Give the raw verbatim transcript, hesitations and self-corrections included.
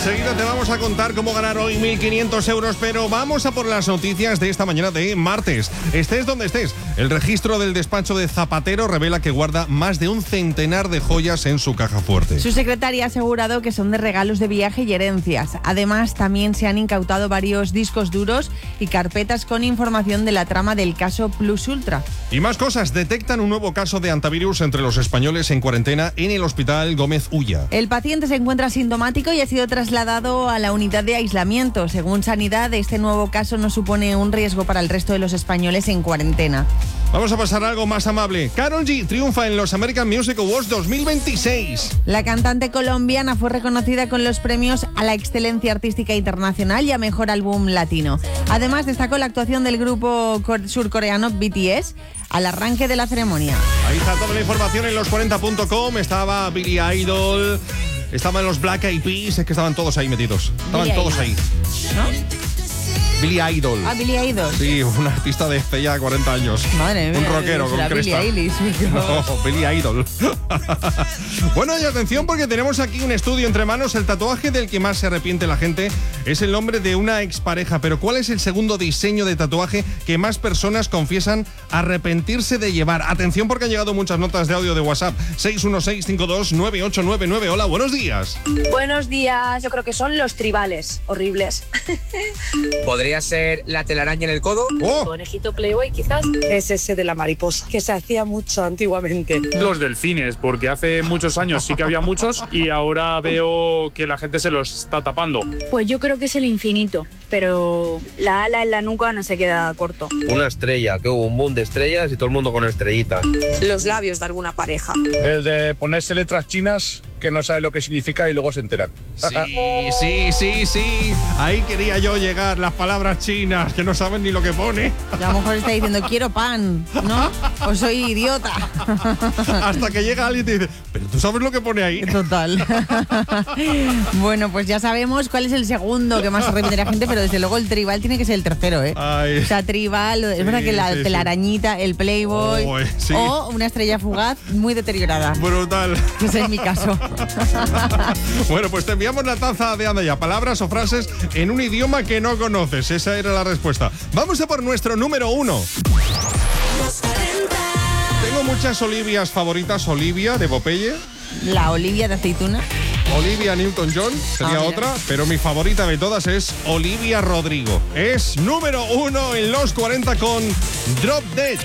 Enseguida te vamos a contar cómo ganar hoy mil quinientos euros, pero vamos a por las noticias de esta mañana de martes. Estés donde estés, el registro del despacho de Zapatero revela que guarda más de un centenar de joyas en su caja fuerte. Su secretaria ha asegurado que son de regalos de viaje y herencias. Además, también se han incautado varios discos duros y carpetas con información de la trama del caso Plus Ultra. Y más cosas, detectan un nuevo caso de antivirus entre los españoles en cuarentena en el Hospital Gómez Ulla. El paciente se encuentra asintomático y ha sido trasladado a la unidad de aislamiento. Según Sanidad, este nuevo caso no supone un riesgo para el resto de los españoles en cuarentena. Vamos a pasar a algo más amable. Karol G triunfa en los American Music Awards dos mil veintiséis. La cantante colombiana fue reconocida con los premios a la excelencia artística internacional y a mejor álbum latino. Además, destacó la actuación del grupo surcoreano B T S al arranque de la ceremonia. Ahí está toda la información en los cuarenta punto com. Estaba Billy Idol, estaban los Black Eyed Peas, es que estaban todos ahí metidos. Estaban Billy todos Idol. ahí. ¿No? Billy Idol. Ah, Billy Idol. Sí, un artista de hace ya cuarenta años. Madre mía. Un rockero con la cresta. Billie Eilish. No, Billy Idol. Bueno, y atención porque tenemos aquí un estudio entre manos. El tatuaje del que más se arrepiente la gente es el nombre de una expareja. Pero ¿cuál es el segundo diseño de tatuaje que más personas confiesan arrepentirse de llevar? Atención porque han llegado muchas notas de audio de WhatsApp. seis uno seis cinco dos nueve ocho nueve nueve. Hola, buenos días. Buenos días, yo creo que son los tribales, horribles. ¿Podría ser la telaraña en el codo? Oh, Conejito Playboy, quizás. Es ese de la mariposa, que se hacía mucho antiguamente. Los delfines, porque hace muchos años sí que había muchos y ahora veo que la gente se los está tapando. Pues yo creo que es el infinito, pero la ala en la nuca no se queda corto. Una estrella, que hubo un boom de estrellas y todo el mundo con estrellitas. Los labios de alguna pareja. El de ponerse letras chinas que no sabe lo que significa y luego se enteran. sí, sí, sí, sí. Ahí quería yo llegar. Las palabras chinas que no saben ni lo que pone. Y a lo mejor está diciendo, quiero pan, ¿no? O soy idiota. Hasta que llega alguien y te dice, pero tú sabes lo que pone ahí. Total. Bueno, pues ya sabemos cuál es el segundo que más se arrepiente la gente, pero desde luego el tribal tiene que ser el tercero, ¿eh? Ay. O sea, tribal, es verdad que la sí, sí. telarañita, el Playboy, Oh, eh, sí. o una estrella fugaz muy deteriorada. Brutal. Que ese es mi caso. Bueno, pues te enviamos la taza de Anda Ya. Palabras o frases en un idioma que no conoces. Esa era la respuesta. Vamos a por nuestro número uno. Tengo muchas Olivias favoritas. Olivia de Popeye, La Olivia de aceituna. Olivia Newton-John sería Ah, mira. otra, pero mi favorita de todas es Olivia Rodrigo. Es número uno en los cuarenta con Drop Dead.